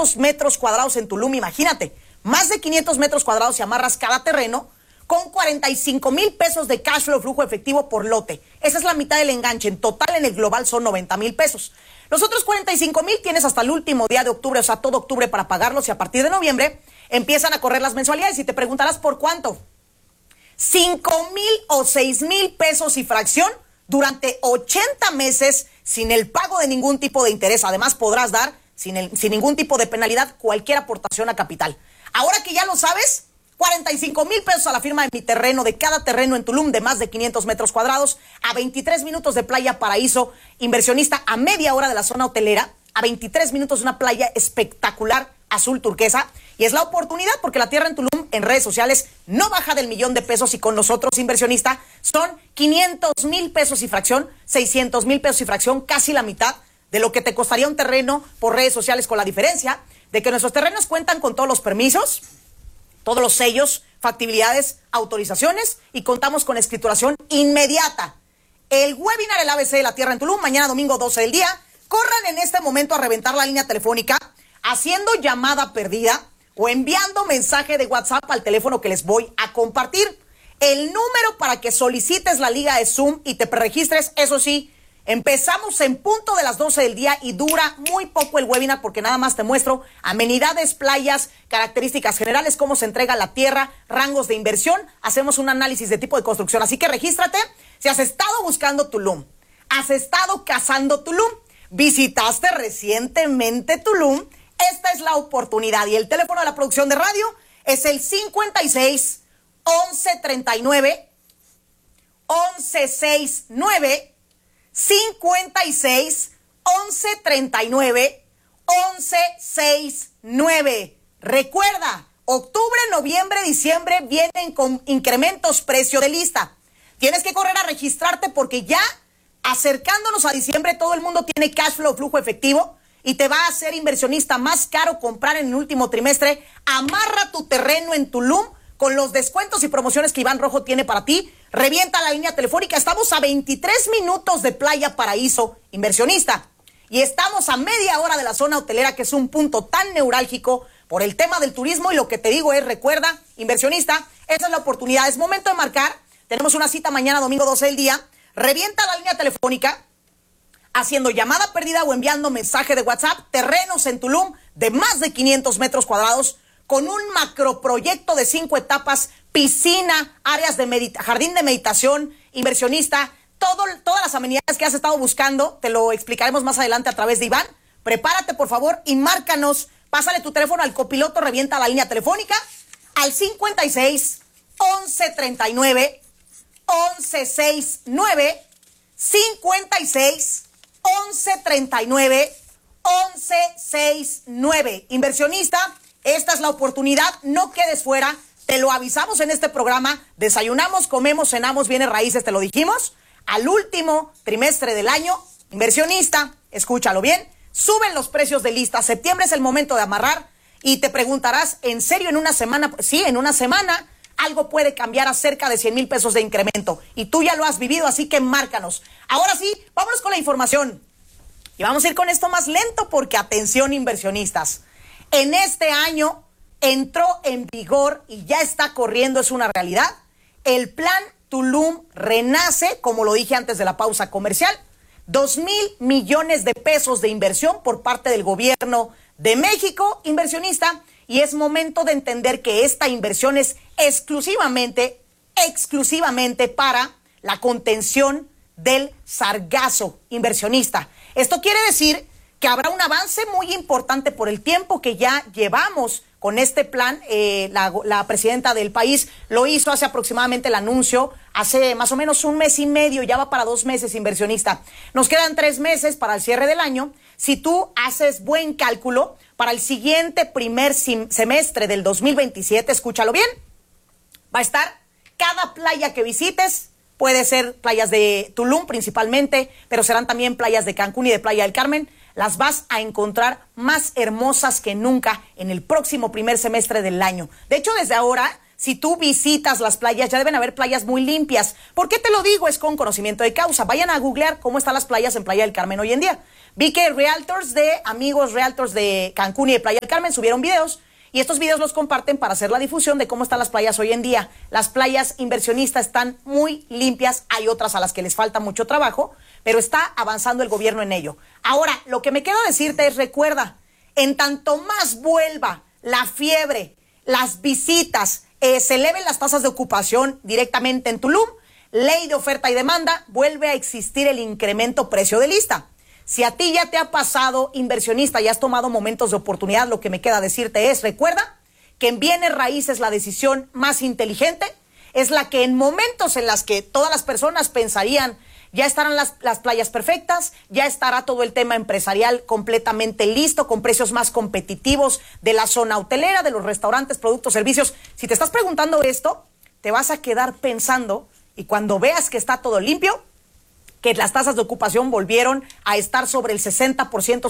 500 metros cuadrados en Tulum, imagínate, más de 500 metros cuadrados y amarras cada terreno con 45,000 pesos de cash flow, flujo efectivo por lote. Esa es la mitad del enganche. En total, en el global son 90,000 pesos. Los otros 45,000 tienes hasta el último día de octubre, o sea, todo octubre para pagarlos, y a partir de noviembre empiezan a correr las mensualidades y te preguntarás ¿por cuánto? 5,000 o 6,000 pesos y fracción durante 80 meses sin el pago de ningún tipo de interés. Además, podrás dar sin ningún tipo de penalidad cualquier aportación a capital. Ahora que ya lo sabes, 45,000 pesos a la firma de Mi Terreno, de cada terreno en Tulum de más de 500 metros cuadrados, a 23 minutos de Playa Paraíso, inversionista, a media hora de la zona hotelera, a 23 minutos de una playa espectacular, azul turquesa, y es la oportunidad porque la tierra en Tulum en redes sociales no baja del $1,000,000 y con nosotros, inversionista, son 500,000 pesos y fracción, 600,000 pesos y fracción, casi la mitad de lo que te costaría un terreno por redes sociales, con la diferencia de que nuestros terrenos cuentan con todos los permisos, todos los sellos, factibilidades, autorizaciones, y contamos con escrituración inmediata. El webinar El ABC de la Tierra en Tulum, mañana domingo 12 del día. Corran en este momento a reventar la línea telefónica, haciendo llamada perdida o enviando mensaje de WhatsApp al teléfono que les voy a compartir. El número para que solicites la liga de Zoom y te preregistres, eso sí, empezamos en punto de las 12 del día y dura muy poco el webinar porque nada más te muestro amenidades, playas, características generales, cómo se entrega la tierra, rangos de inversión, hacemos un análisis de tipo de construcción. Así que regístrate si has estado buscando Tulum, has estado cazando Tulum, visitaste recientemente Tulum, esta es la oportunidad. Y el teléfono de la producción de radio es el 56 11 39 11 69 56 11 39 11 69. Recuerda, octubre, noviembre, diciembre vienen con incrementos precio de lista. Tienes que correr a registrarte porque ya acercándonos a diciembre todo el mundo tiene cash flow, flujo efectivo, y te va a hacer, inversionista, más caro comprar en el último trimestre. Amarra tu terreno en Tulum con los descuentos y promociones que Iván Rojo tiene para ti. Revienta la línea telefónica. Estamos a 23 minutos de Playa Paraíso, inversionista. Y estamos a media hora de la zona hotelera, que es un punto tan neurálgico por el tema del turismo. Y lo que te digo es, recuerda, inversionista, esa es la oportunidad. Es momento de marcar. Tenemos una cita mañana, domingo 12 del día. Revienta la línea telefónica, haciendo llamada perdida o enviando mensaje de WhatsApp. Terrenos en Tulum de más de 500 metros cuadrados, con un macroproyecto de 5 etapas, piscina, áreas de jardín de meditación, inversionista, todas las amenidades que has estado buscando. Te lo explicaremos más adelante a través de Iván. Prepárate, por favor, y márcanos. Pásale tu teléfono al copiloto, revienta la línea telefónica al 56 11 39 11 69 56 11 39 11 69. Inversionista, esta es la oportunidad, no quedes fuera, te lo avisamos en este programa. Desayunamos, comemos, cenamos, bienes raíces, te lo dijimos, al último trimestre del año. Inversionista, escúchalo bien, suben los precios de lista, septiembre es el momento de amarrar, y te preguntarás, ¿en serio en una semana? Sí, en una semana algo puede cambiar a cerca de 100,000 pesos de incremento, y tú ya lo has vivido, así que márcanos. Ahora sí, vámonos con la información, y vamos a ir con esto más lento porque, atención, inversionistas, en este año entró en vigor y ya está corriendo, es una realidad, el Plan Tulum Renace, como lo dije antes de la pausa comercial. 2,000 millones de pesos de inversión por parte del gobierno de México, inversionista, y es momento de entender que esta inversión es exclusivamente para la contención del sargazo, inversionista. Esto quiere decir que habrá un avance muy importante por el tiempo que ya llevamos con este plan. La presidenta del país lo hizo hace aproximadamente el anuncio, hace más o menos un mes y medio, ya va para 2 meses, inversionista. Nos quedan 3 meses para el cierre del año. Si tú haces buen cálculo, para el siguiente primer semestre del 2027, escúchalo bien, va a estar cada playa que visites. Puede ser playas de Tulum principalmente, pero serán también playas de Cancún y de Playa del Carmen. Las vas a encontrar más hermosas que nunca en el próximo primer semestre del año. De hecho, desde ahora, si tú visitas las playas, ya deben haber playas muy limpias. ¿Por qué te lo digo? Es con conocimiento de causa. Vayan a googlear cómo están las playas en Playa del Carmen hoy en día. Vi que amigos realtors de Cancún y de Playa del Carmen subieron videos y estos videos los comparten para hacer la difusión de cómo están las playas hoy en día. Las playas inversionistas están muy limpias, hay otras a las que les falta mucho trabajo, pero está avanzando el gobierno en ello. Ahora, lo que me queda decirte es, recuerda, en tanto más vuelva la fiebre, las visitas, se eleven las tasas de ocupación directamente en Tulum, ley de oferta y demanda, vuelve a existir el incremento precio de lista. Si a ti ya te ha pasado, inversionista, y has tomado momentos de oportunidad, lo que me queda decirte es, recuerda que en bienes raíces la decisión más inteligente es la que en momentos en las que todas las personas pensarían ya estarán las playas perfectas, ya estará todo el tema empresarial completamente listo, con precios más competitivos de la zona hotelera, de los restaurantes, productos, servicios. Si te estás preguntando esto, te vas a quedar pensando, y cuando veas que está todo limpio, que las tasas de ocupación volvieron a estar sobre el 60%,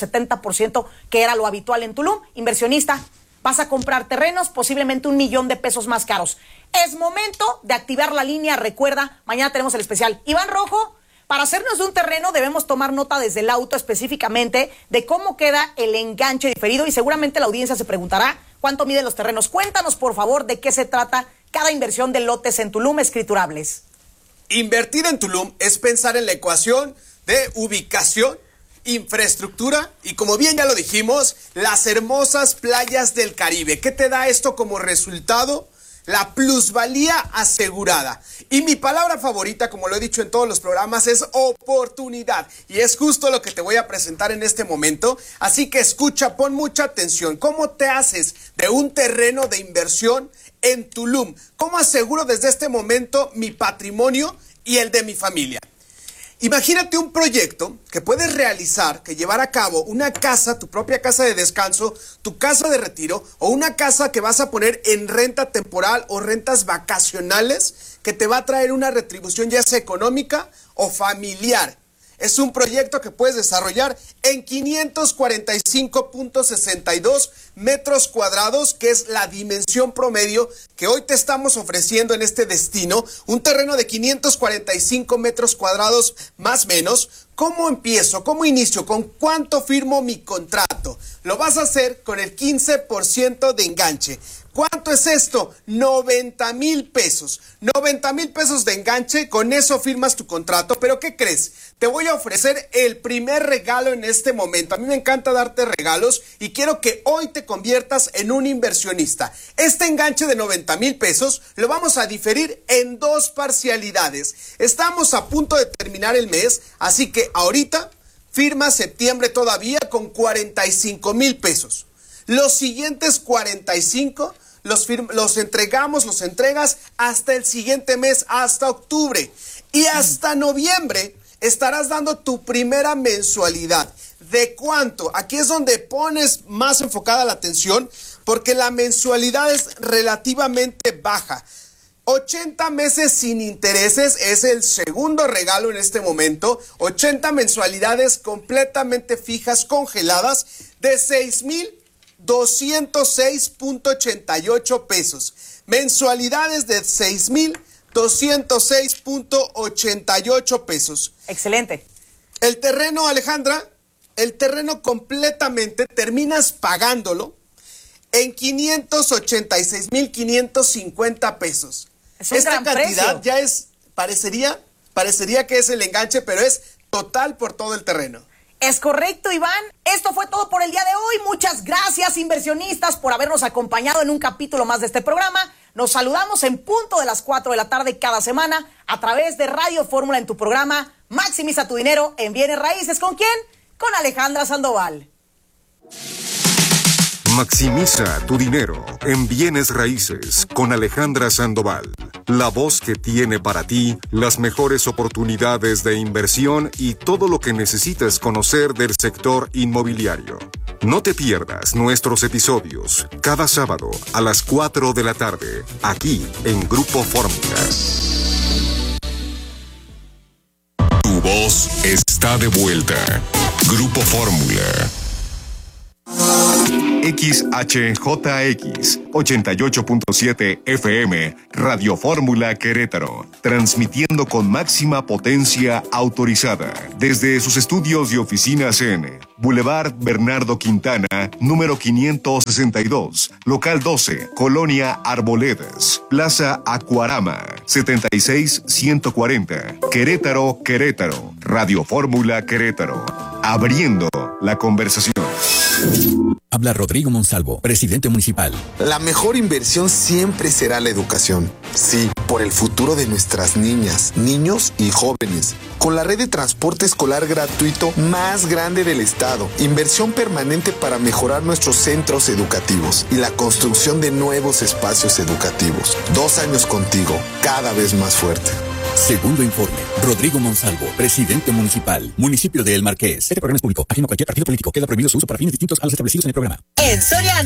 70%, que era lo habitual en Tulum. Inversionista, vas a comprar terrenos posiblemente $1,000,000 más caros. Es momento de activar la línea. Recuerda, mañana tenemos el especial Iván Rojo. Para hacernos de un terreno debemos tomar nota desde el auto específicamente de cómo queda el enganche diferido, y seguramente la audiencia se preguntará cuánto miden los terrenos. Cuéntanos, por favor, de qué se trata cada inversión de lotes en Tulum escriturables. Invertir en Tulum es pensar en la ecuación de ubicación, infraestructura y, como bien ya lo dijimos, las hermosas playas del Caribe. ¿Qué te da esto como resultado? La plusvalía asegurada. Y mi palabra favorita, como lo he dicho en todos los programas, es oportunidad. Y es justo lo que te voy a presentar en este momento. Así que escucha, pon mucha atención. ¿Cómo te haces de un terreno de inversión en Tulum? ¿Cómo aseguro desde este momento mi patrimonio y el de mi familia? Imagínate un proyecto que puedes realizar, que llevar a cabo una casa, tu propia casa de descanso, tu casa de retiro, o una casa que vas a poner en renta temporal o rentas vacacionales, que te va a traer una retribución ya sea económica o familiar. Es un proyecto que puedes desarrollar en 545.62 metros cuadrados, que es la dimensión promedio que hoy te estamos ofreciendo en este destino. Un terreno de 545 metros cuadrados más o menos. ¿Cómo empiezo? ¿Cómo inicio? ¿Con cuánto firmo mi contrato? Lo vas a hacer con el 15% de enganche. ¿Cuánto es esto? 90,000 pesos. 90,000 pesos de enganche, con eso firmas tu contrato. ¿Pero qué crees? Te voy a ofrecer el primer regalo en este momento. A mí me encanta darte regalos y quiero que hoy te conviertas en un inversionista. Este enganche de 90,000 pesos lo vamos a diferir en 2 parcialidades. Estamos a punto de terminar el mes, así que ahorita firma septiembre todavía con 45,000 pesos. Los siguientes 45 los entregas hasta el siguiente mes, hasta octubre. Y hasta noviembre estarás dando tu primera mensualidad. ¿De cuánto? Aquí es donde pones más enfocada la atención, porque la mensualidad es relativamente baja. 80 meses sin intereses es el segundo regalo en este momento. 80 mensualidades completamente fijas, congeladas, de 6,206.88 pesos. Mensualidades de 6,206.88 pesos. Excelente. El terreno, Alejandra, el terreno completamente terminas pagándolo en 586,550 pesos. Es un Esta gran cantidad precio. ya es, parecería que es el enganche, pero es total por todo el terreno. Es correcto, Iván. Esto fue todo por el día de hoy. Muchas gracias, inversionistas, por habernos acompañado en un capítulo más de este programa. Nos saludamos en punto de las 4 de la tarde cada semana a través de Radio Fórmula en tu programa Maximiza tu dinero en bienes raíces. ¿Con quién? Con Alejandra Sandoval. Maximiza tu dinero en bienes raíces con Alejandra Sandoval, la voz que tiene para ti las mejores oportunidades de inversión y todo lo que necesitas conocer del sector inmobiliario. No te pierdas nuestros episodios cada sábado a las 4 de la tarde, aquí en Grupo Fórmula. Tu voz está de vuelta. Grupo Fórmula. XHJX 88.7 FM, Radio Fórmula Querétaro, transmitiendo con máxima potencia autorizada desde sus estudios y oficinas en Boulevard Bernardo Quintana, número 562, local 12, Colonia Arboledas, Plaza Acuarama, 76140, Querétaro, Querétaro, Radio Fórmula Querétaro, abriendo la conversación. Habla Rodrigo Monsalvo, presidente municipal. La mejor inversión siempre será la educación. Sí, por el futuro de nuestras niñas, niños y jóvenes. Con la red de transporte escolar gratuito más grande del estado, inversión permanente para mejorar nuestros centros educativos y la construcción de nuevos espacios educativos. 2 años contigo, cada vez más fuerte. Segundo informe. Rodrigo Monsalvo, presidente municipal, municipio de El Marqués. Este programa es público, ajeno a cualquier partido político. Queda prohibido su uso para fines distintos a los establecidos en el programa. En Soriana,